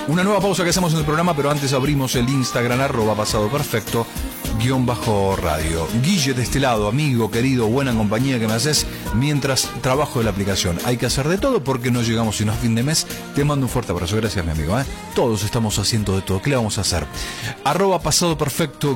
Una nueva pausa que hacemos en el programa, pero antes abrimos el Instagram, @pasadoperfecto_radio. Guille, de este lado, amigo, querido, buena compañía que me haces mientras trabajo de la aplicación. Hay que hacer de todo porque no llegamos sino a fin de mes. Te mando un fuerte abrazo. Gracias, mi amigo. Todos estamos haciendo de todo. ¿Qué le vamos a hacer? @pasadoperfecto